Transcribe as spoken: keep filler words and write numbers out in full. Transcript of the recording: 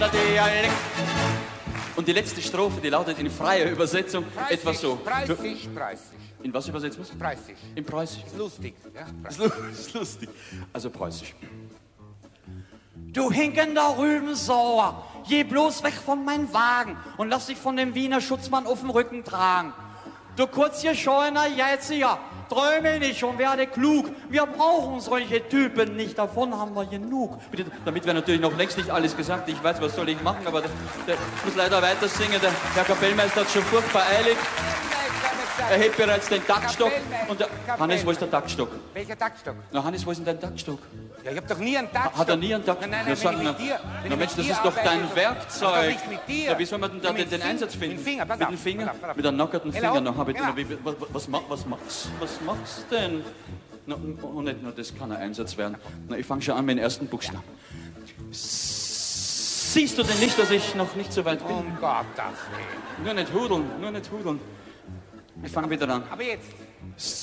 Dialekt. Und die letzte Strophe, die lautet in freier Übersetzung Preußisch, etwa so. Preußisch, Preußisch. In was übersetzt man? Preußisch. In Preußisch. Ist lustig. Ja, Ist lu- ist lustig. Also Preußisch. Du hinkender Rübensauer, geh bloß weg von meinem Wagen und lass dich von dem Wiener Schutzmann auf dem Rücken tragen. Du kurzgescheuener Jetziger, träume nicht und werde klug. Wir brauchen solche Typen nicht, davon haben wir genug. Bitte, damit wäre natürlich noch längst nicht alles gesagt. Ich weiß, was soll ich machen, aber der, der ich muss leider weiter singen. Der Herr Kapellmeister hat schon furchtbar eilig. Er hebt bereits den Taktstock. Und der, Hannes, wo ist der Taktstock? Welcher Taktstock? Na, Hannes, wo ist denn dein Taktstock? Ja, ich hab doch nie einen Taktstock. Hat er nie einen Taktstock? Nein, nein, Ja, nein, sag wenn ich mal, mit dir... wenn na ich Mensch, mit das dir ist doch arbeite, dein doch- Werkzeug. Das ist doch nicht mit dir. Ja, wie soll man denn da Ja, den, mit den Fing- Einsatz finden? Mit dem Finger, pass Mit auf, dem Finger? pass auf, pass auf. Mit einem nackerten Genau. Finger. Na, hab ich, Genau. na, wie, was, was, ma- was machst was machst denn? Na, und nicht nur das kann ein Einsatz werden. Na, ich fange schon an mit dem ersten Buchstaben. Siehst du denn nicht, dass ich noch nicht so weit bin? Um Gottes Willen. Nur nicht hudeln, nur nicht hudeln. Ich fange wieder an. Aber jetzt...